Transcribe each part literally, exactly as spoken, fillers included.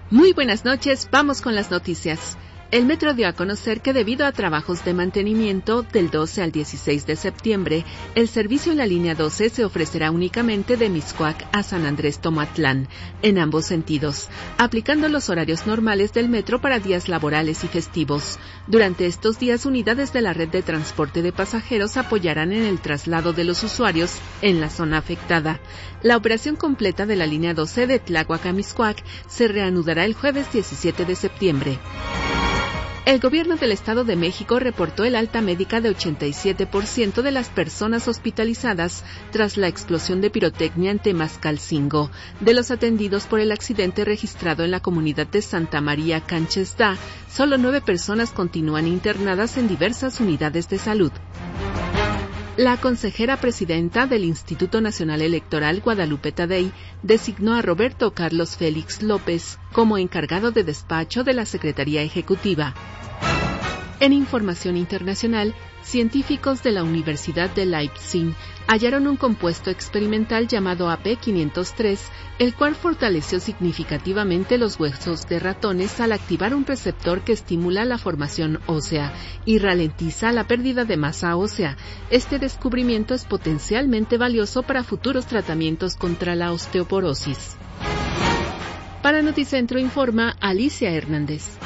Muy buenas noches, vamos con las noticias. El Metro dio a conocer que debido a trabajos de mantenimiento del doce al dieciséis de septiembre, el servicio en la línea doce se ofrecerá únicamente de Mixcoac a San Andrés Tomatlán, en ambos sentidos, aplicando los horarios normales del metro para días laborales y festivos. Durante estos días, unidades de la red de transporte de pasajeros apoyarán en el traslado de los usuarios en la zona afectada. La operación completa de la línea doce de Tláhuac a Mixcoac se reanudará el jueves diecisiete de septiembre. El gobierno del Estado de México reportó el alta médica de ochenta y siete por ciento de las personas hospitalizadas tras la explosión de pirotecnia en Temascalcingo. De los atendidos por el accidente registrado en la comunidad de Santa María Canchesda, solo nueve personas continúan internadas en diversas unidades de salud. La consejera presidenta del Instituto Nacional Electoral, Guadalupe Tadei, designó a Roberto Carlos Félix López como encargado de despacho de la Secretaría Ejecutiva. En información internacional, científicos de la Universidad de Leipzig hallaron un compuesto experimental llamado A P quinientos tres, el cual fortaleció significativamente los huesos de ratones al activar un receptor que estimula la formación ósea y ralentiza la pérdida de masa ósea. Este descubrimiento es potencialmente valioso para futuros tratamientos contra la osteoporosis. Para Noticentro informa Alicia Hernández.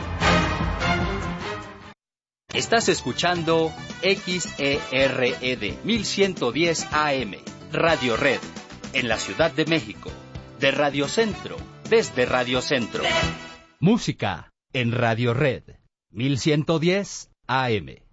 Estás escuchando X E R E D mil ciento diez A M, Radio Red, en la Ciudad de México, de Radio Centro, desde Radio Centro. Música en Radio Red, mil ciento diez A M.